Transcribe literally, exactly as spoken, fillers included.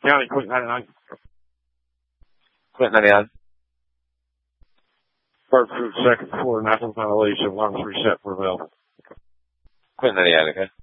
County, Clinton ninety-nine. Clinton ninety-nine. First through second floor, national violation, one three set for Bell. Clinton ninety-nine, okay.